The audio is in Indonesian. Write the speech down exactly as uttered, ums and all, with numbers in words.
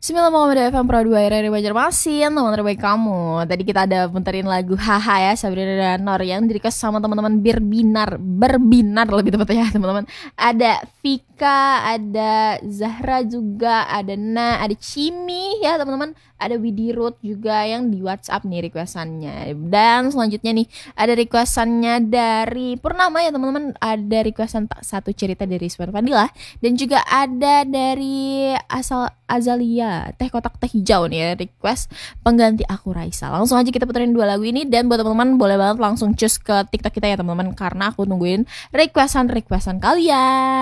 sembilan koma dua F M Pro dua R R Banjarmasin, teman terbaik kamu. Tadi kita ada puterin lagu Haha ya, Sabrina dan Nor yang di request sama teman-teman Berbinar, Berbinar lebih tepatnya teman-teman. Ada Vika, ada Zahra juga, ada Na, ada Cimi ya teman-teman. Ada Widirut juga yang di WhatsApp nih requestannya. Dan selanjutnya nih ada requestannya dari Purnama ya teman-teman. Ada requestan tak satu cerita dari Iswan Fadilah. Dan juga ada dari asal Azalia, teh kotak teh hijau nih ya, request pengganti aku Raisa. Langsung aja kita puterin dua lagu ini. Dan buat teman-teman boleh banget langsung cus ke TikTok kita ya teman-teman, karena aku nungguin requestan-requestan kalian.